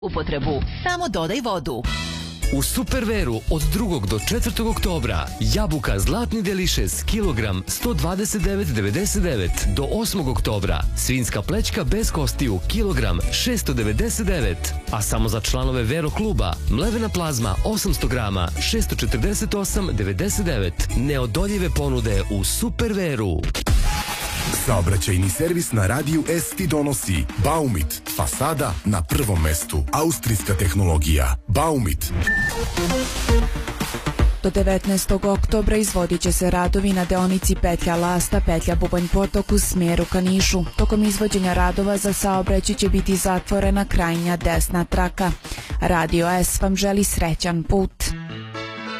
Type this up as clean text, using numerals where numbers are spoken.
upotrebu. Samo dodaj vodu. U Superveru od 2. do 4. oktobra jabuka Zlatni Delišes kilogram 129,99. Do 8. oktobra svinjska plećka bez kostiju kilogram 699. A samo za članove Vero kluba mlevena plazma 800 grama 648,99. Neodoljive ponude u Superveru. Saobraćajni servis na radiju S ti donosi Baumit, fasada na prvom mestu. Austrijska tehnologija. Baumit. Do 19. oktobra izvodit će se radovi na deonici petlja Lasta, petlja Bubanj Potok u smeru ka Nišu. Tokom izvođenja radova za saobraćaj će biti zatvorena krajnja desna traka. Radio S vam želi srećan put.